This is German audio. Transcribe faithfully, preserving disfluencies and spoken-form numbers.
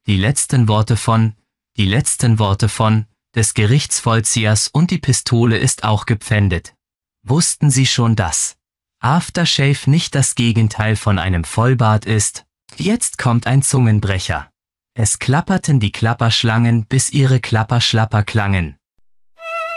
Die letzten Worte von, die letzten Worte von, des Gerichtsvollziehers und die Pistole ist auch gepfändet. Wussten Sie schon, dass Aftershave nicht das Gegenteil von einem Vollbart ist? Jetzt kommt ein Zungenbrecher. Es klapperten die Klapperschlangen, bis ihre Klapperschlapper klangen.